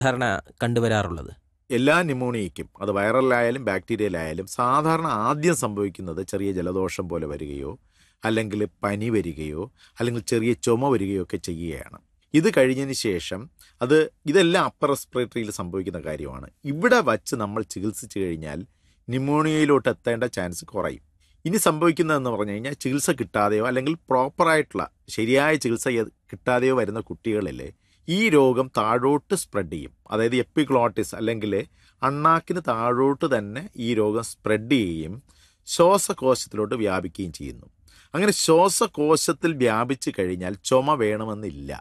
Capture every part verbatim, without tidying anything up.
സാധാരണ കണ്ടുവരാറുള്ളത്? എല്ലാ ന്യൂമോണിയയ്ക്കും അത് വൈറലായാലും ബാക്ടീരിയലായാലും സാധാരണ ആദ്യം സംഭവിക്കുന്നത് ചെറിയ ജലദോഷം പോലെ വരികയോ അല്ലെങ്കിൽ പനി വരികയോ അല്ലെങ്കിൽ ചെറിയ ചുമ വരികയോ ഒക്കെ ചെയ്യുകയാണ്. ഇത് കഴിഞ്ഞതിന് ശേഷം അത് ഇതെല്ലാം അപ്പർ റെസ്പിറേറ്ററിയിൽ സംഭവിക്കുന്ന കാര്യമാണ്. ഇവിടെ വച്ച് നമ്മൾ ചികിത്സിച്ച് കഴിഞ്ഞാൽ ന്യൂമോണിയയിലോട്ട് എത്തേണ്ട ചാൻസ് കുറയും. ഇനി സംഭവിക്കുന്നതെന്ന് പറഞ്ഞു കഴിഞ്ഞാൽ ചികിത്സ കിട്ടാതെയോ അല്ലെങ്കിൽ പ്രോപ്പറായിട്ടുള്ള ശരിയായ ചികിത്സ കിട്ടാതെയോ വരുന്ന കുട്ടികളിൽ ഈ രോഗം താഴോട്ട് സ്പ്രെഡ് ചെയ്യും. അതായത് എപ്പിഗ്ലോട്ടിസ് അല്ലെങ്കിൽ അണ്ണാക്കിന് താഴോട്ട് തന്നെ ഈ രോഗം സ്പ്രെഡ് ചെയ്യുകയും ശ്വാസകോശത്തിലോട്ട് വ്യാപിക്കുകയും ചെയ്യുന്നു. അങ്ങനെ ശ്വാസകോശത്തിൽ വ്യാപിച്ചു കഴിഞ്ഞാൽ ചുമ വേണമെന്നില്ല.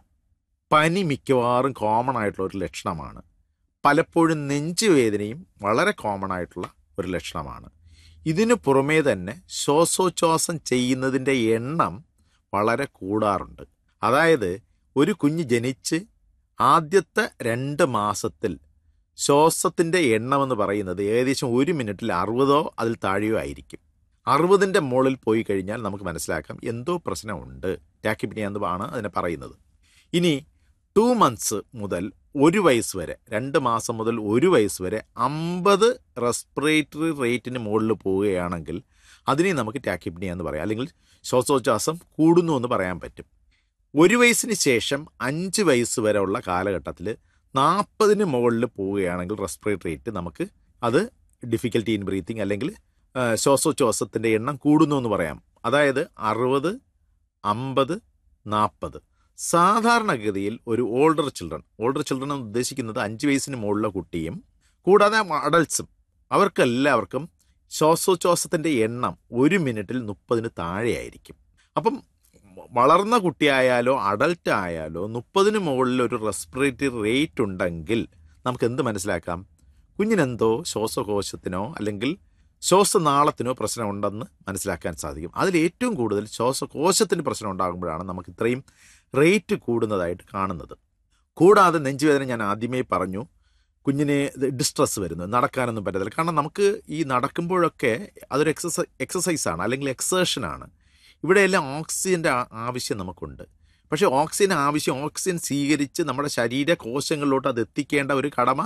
പനി മിക്കവാറും കോമൺ ആയിട്ടുള്ള ഒരു ലക്ഷണമാണ്. പലപ്പോഴും നെഞ്ചുവേദനയും വളരെ കോമൺ ആയിട്ടുള്ള ഒരു ലക്ഷണമാണ്. ഇതിനു പുറമേ തന്നെ ശ്വാസോച്ഛ്വാസം ചെയ്യുന്നതിൻ്റെ എണ്ണം വളരെ കൂടാറുണ്ട്. അതായത് ഒരു കുഞ്ഞ് ജനിച്ച് ആദ്യത്തെ രണ്ട് മാസത്തിൽ ശ്വാസത്തിൻ്റെ എണ്ണമെന്ന് പറയുന്നത് ഏകദേശം ഒരു മിനിറ്റിൽ അറുപതോ അതിൽ താഴെയോ ആയിരിക്കും. അറുപതിൻ്റെ മുകളിൽ പോയി കഴിഞ്ഞാൽ നമുക്ക് മനസ്സിലാക്കാം എന്തോ പ്രശ്നമുണ്ട്, ടാക്കിപ്നിയ എന്നാണ് അതിനെ പറയുന്നത്. ഇനി ടു മന്ത്സ് മുതൽ ഒരു വയസ്സ് വരെ, രണ്ട് മാസം മുതൽ ഒരു വയസ്സ് വരെ അമ്പത് റെസ്പിറേറ്ററി റേറ്റിന് മുകളിൽ പോവുകയാണെങ്കിൽ അതിനെ നമുക്ക് ടാക്കിപ്നിയ എന്ന് പറയാം, അല്ലെങ്കിൽ ശ്വാസോച്ഛ്വാസം കൂടുന്നു എന്ന് പറയാൻ പറ്റും. ഒരു വയസ്സിന് ശേഷം അഞ്ച് വയസ്സ് വരെ ഉള്ള കാലഘട്ടത്തിൽ നാൽപ്പതിന് മുകളിൽ പോവുകയാണെങ്കിൽ റെസ്പിറേറ്ററി റേറ്റ് നമുക്ക് അത് ഡിഫിക്കൽറ്റി ഇൻ ബ്രീത്തിങ് അല്ലെങ്കിൽ ശ്വാസോച്ഛ്വാസത്തിൻ്റെ എണ്ണം കൂടുന്നു എന്ന് പറയാം. അതായത് അറുപത്, അമ്പത്, നാൽപ്പത്. സാധാരണഗതിയിൽ ഒരു ഓൾഡർ ചിൽഡ്രൻ ഓൾഡർ ചിൽഡ്രൻ എന്ന് ഉദ്ദേശിക്കുന്നത് അഞ്ച് വയസ്സിന് മുകളിലുള്ള കുട്ടിയും കൂടാതെ അഡൾട്ട്സും അവർക്കെല്ലാവർക്കും ശ്വാസോച്ഛ്വാസത്തിൻ്റെ എണ്ണം ഒരു മിനിറ്റിൽ മുപ്പതിന് താഴെയായിരിക്കും. അപ്പം വളർന്ന കുട്ടിയായാലോ അഡൾട്ട് ആയാലോ മുപ്പതിന് മുകളിൽ ഒരു റെസ്പിറേറ്ററി റേറ്റ് ഉണ്ടെങ്കിൽ നമുക്ക് എന്ത് മനസ്സിലാക്കാം? കുഞ്ഞിനെന്തോ ശ്വാസകോശത്തിനോ അല്ലെങ്കിൽ ശ്വാസനാളത്തിനോ പ്രശ്നമുണ്ടെന്ന് മനസ്സിലാക്കാൻ സാധിക്കും. അതിൽ ഏറ്റവും കൂടുതൽ ശ്വാസകോശത്തിന് പ്രശ്നം ഉണ്ടാകുമ്പോഴാണ് നമുക്ക് ഇത്രയും റേറ്റ് കൂടുന്നതായിട്ട് കാണുന്നത്. കൂടാതെ നെഞ്ചുവേദന ഞാൻ ആദ്യമേ പറഞ്ഞു, കുഞ്ഞിന് ഡിസ്ട്രെസ് വരുന്നു, നടക്കാനൊന്നും പറ്റത്തില്ല. കാരണം നമുക്ക് ഈ നടക്കുമ്പോഴൊക്കെ അതൊരു എക്സസൈ എക്സസൈസാണ് അല്ലെങ്കിൽ എക്സേഷനാണ്. ഇവിടെയെല്ലാം ഓക്സിജൻ്റെ ആവശ്യം നമുക്കുണ്ട്. പക്ഷേ ഓക്സിജൻ ആവശ്യം ഓക്സിജൻ സ്വീകരിച്ച് നമ്മുടെ ശരീര കോശങ്ങളിലോട്ട് അത് എത്തിക്കേണ്ട ഒരു കടമ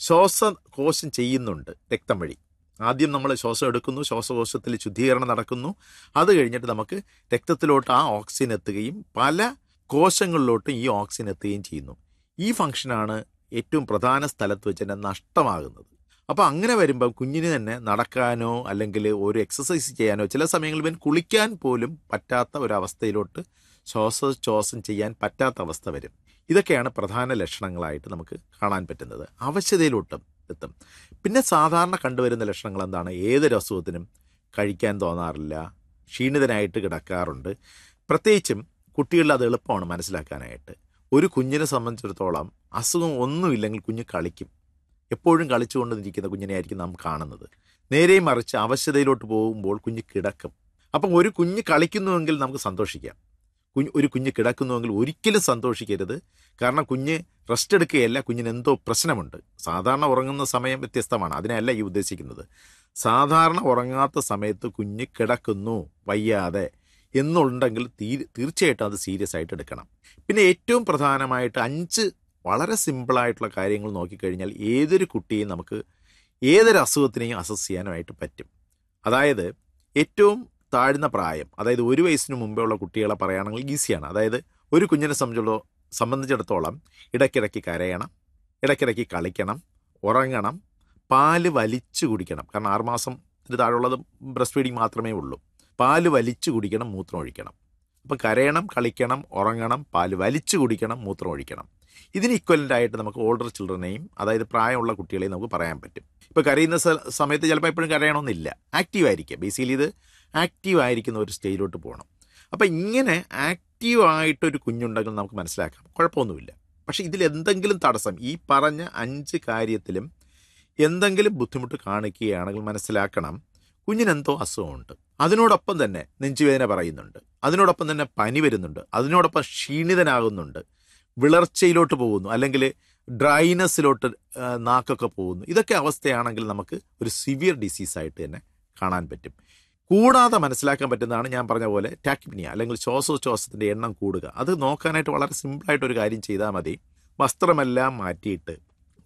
ശ്വാസകോശം ചെയ്യുന്നുണ്ട് രക്തം വഴി. ആദ്യം നമ്മൾ ശ്വാസം എടുക്കുന്നു, ശ്വാസകോശത്തിൽ ശുദ്ധീകരണം നടക്കുന്നു, അത് കഴിഞ്ഞിട്ട് നമുക്ക് രക്തത്തിലോട്ട് ആ ഓക്സിജൻ എത്തുകയും പല കോശങ്ങളിലോട്ടും ഈ ഓക്സിജൻ എത്തുകയും ചെയ്യുന്നു. ഈ ഫംഗ്ഷനാണ് ഏറ്റവും പ്രധാന സ്ഥലത്ത് വെച്ച് തന്നെ നഷ്ടമാകുന്നത്. അപ്പോൾ അങ്ങനെ വരുമ്പം കുഞ്ഞിന് തന്നെ നടക്കാനോ അല്ലെങ്കിൽ ഒരു എക്സസൈസ് ചെയ്യാനോ ചില സമയങ്ങളിൽ ഇവൻ കുളിക്കാൻ പോലും പറ്റാത്ത ഒരവസ്ഥയിലോട്ട് ശ്വാസോച്ഛ്വാസം ചെയ്യാൻ പറ്റാത്ത അവസ്ഥ വരും. ഇതൊക്കെയാണ് പ്രധാന ലക്ഷണങ്ങളായിട്ട് നമുക്ക് കാണാൻ പറ്റുന്നത്. അവശതയിലോട്ടും എത്തും. പിന്നെ സാധാരണ കണ്ടുവരുന്ന ലക്ഷണങ്ങൾ എന്താണ്? ഏതൊരു അസുഖത്തിനും കഴിക്കാൻ തോന്നാറില്ല, ക്ഷീണിതനായിട്ട് കിടക്കാറുണ്ട്. പ്രത്യേകിച്ചും കുട്ടികളിൽ അത് എളുപ്പമാണ് മനസ്സിലാക്കാനായിട്ട്. ഒരു കുഞ്ഞിനെ സംബന്ധിച്ചിടത്തോളം അസുഖം ഒന്നുമില്ലെങ്കിൽ കുഞ്ഞ് കളിക്കും. എപ്പോഴും കളിച്ചുകൊണ്ടിരിക്കുന്ന കുഞ്ഞിനെ ആയിരിക്കും നാം കാണുന്നത്. നേരെ മറിച്ച് അവശതയിലോട്ട് പോകുമ്പോൾ കുഞ്ഞ് കിടക്കും. അപ്പം ഒരു കുഞ്ഞ് കളിക്കുന്നുവെങ്കിൽ നമുക്ക് സന്തോഷിക്കാം. കുഞ്ഞ് ഒരു കുഞ്ഞ് കിടക്കുന്നുവെങ്കിൽ ഒരിക്കലും സന്തോഷിക്കരുത്. കാരണം കുഞ്ഞ് റെസ്റ്റ് എടുക്കുകയല്ല, കുഞ്ഞിന് എന്തോ പ്രശ്നമുണ്ട്. സാധാരണ ഉറങ്ങുന്ന സമയം വ്യത്യസ്തമാണ്, അതിനല്ല ഈ ഉദ്ദേശിക്കുന്നത്. സാധാരണ ഉറങ്ങാത്ത സമയത്ത് കുഞ്ഞ് കിടക്കുന്നു വയ്യാതെ എന്നുണ്ടെങ്കിൽ തീ തീർച്ചയായിട്ടും അത് സീരിയസ് ആയിട്ട് എടുക്കണം. പിന്നെ ഏറ്റവും പ്രധാനമായിട്ട് അഞ്ച് വളരെ സിമ്പിളായിട്ടുള്ള കാര്യങ്ങൾ നോക്കിക്കഴിഞ്ഞാൽ ഏതൊരു കുട്ടിയും നമുക്ക് ഏതൊരു അസുഖത്തിനെയും അസസ് ചെയ്യാനായിട്ട് പറ്റും. അതായത് ഏറ്റവും താഴ്ന്ന പ്രായം, അതായത് ഒരു വയസ്സിന് മുമ്പേ ഉള്ള കുട്ടികളെ പറയുകയാണെങ്കിൽ ഈസിയാണ്. അതായത് ഒരു കുഞ്ഞിനെ സംബന്ധിച്ചുള്ള സംബന്ധിച്ചിടത്തോളം ഇടയ്ക്കിടയ്ക്ക് കരയണം, ഇടയ്ക്കിടയ്ക്ക് കളിക്കണം, ഉറങ്ങണം, പാല് വലിച്ചു കുടിക്കണം. കാരണം ആറുമാസത്തിന് താഴെയുള്ളത് ബ്രസ്റ്റ് ഫീഡിങ് മാത്രമേ ഉള്ളൂ. പാല് വലിച്ചു കുടിക്കണം, മൂത്രം ഒഴിക്കണം. അപ്പം കരയണം, കളിക്കണം, ഉറങ്ങണം, പാല് വലിച്ചു കുടിക്കണം, മൂത്രം ഒഴിക്കണം. ഇതിന് ഇക്വലൻ്റ് ആയിട്ട് നമുക്ക് ഓൾഡർ ചിൽഡ്രനെയും അതായത് പ്രായമുള്ള കുട്ടികളെയും നമുക്ക് പറയാൻ പറ്റും. ഇപ്പോൾ കരയുന്ന സമയത്ത് ചിലപ്പോൾ എപ്പോഴും കരയണമെന്നില്ല, ആക്റ്റീവ് ആയിരിക്കുക. ബേസിക്കലി ഇത് ആക്റ്റീവ് ആയിരിക്കുന്ന ഒരു സ്റ്റേജിലോട്ട് പോകണം. അപ്പം ഇങ്ങനെ ആക്റ്റീവായിട്ടൊരു കുഞ്ഞുണ്ടെങ്കിൽ നമുക്ക് മനസ്സിലാക്കാം, കുഴപ്പമൊന്നുമില്ല. പക്ഷേ ഇതിലെന്തെങ്കിലും തടസ്സം, ഈ പറഞ്ഞ അഞ്ച് കാര്യത്തിലും എന്തെങ്കിലും ബുദ്ധിമുട്ട് കാണിക്കുകയാണെങ്കിൽ മനസ്സിലാക്കണം കുഞ്ഞിനെന്തോ അസുഖമുണ്ട്. അതിനോടൊപ്പം തന്നെ നെഞ്ചുവേദന പറയുന്നുണ്ട്, അതിനോടൊപ്പം തന്നെ പനി വരുന്നുണ്ട്, അതിനോടൊപ്പം ക്ഷീണിതനാകുന്നുണ്ട്, വിളർച്ചയിലോട്ട് പോകുന്നു, അല്ലെങ്കിൽ ഡ്രൈനെസ്സിലോട്ട് നാക്കൊക്കെ പോകുന്നു. ഇതൊക്കെ അവസ്ഥയാണെങ്കിൽ നമുക്ക് ഒരു സിവിയർ ഡിസീസായിട്ട് തന്നെ കാണാൻ പറ്റും. കൂടാതെ മനസ്സിലാക്കാൻ പറ്റുന്നതാണ് ഞാൻ പറഞ്ഞ പോലെ ടാക്കിപ്നിയ അല്ലെങ്കിൽ ശ്വാസോച്ഛ്വാസത്തിൻ്റെ എണ്ണം കൂടുക. അത് നോക്കാനായിട്ട് വളരെ സിമ്പിളായിട്ടൊരു കാര്യം ചെയ്താൽ മതി. വസ്ത്രമെല്ലാം മാറ്റിയിട്ട്